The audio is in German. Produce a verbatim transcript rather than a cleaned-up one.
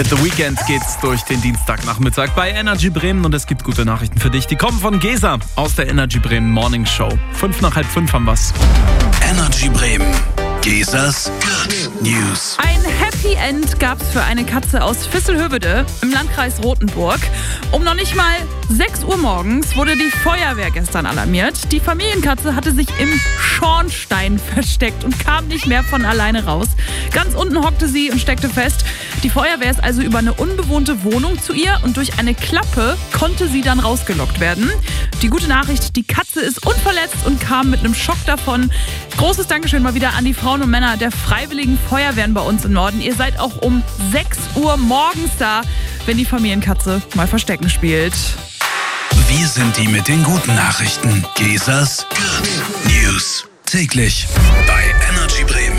Mit The Weeknd geht's durch den Dienstagnachmittag bei Energy Bremen und es gibt gute Nachrichten für dich. Die kommen von Gesa aus der Energy Bremen Morning Show. Fünf nach halb fünf haben wir's. Energy Bremen. Gesas Good News. Ein Happy End gab's für eine Katze aus Visselhövede im Landkreis Rothenburg. Um noch nicht mal sechs Uhr morgens wurde die Feuerwehr gestern alarmiert. Die Familienkatze hatte sich im Schornstein versteckt und kam nicht mehr von alleine raus. Ganz unten hockte sie und steckte fest. Die Feuerwehr ist also über eine unbewohnte Wohnung zu ihr und durch eine Klappe konnte sie dann rausgelockt werden. Die gute Nachricht, die Katze ist unverletzt und kam mit einem Schock davon. Großes Dankeschön mal wieder an die Frauen und Männer der Freiwilligen Feuerwehren bei uns im Norden. Ihr seid auch um sechs Uhr morgens da, wenn die Familienkatze mal Verstecken spielt. Wir sind die mit den guten Nachrichten. Gesas Good News. Täglich bei Energy Bremen.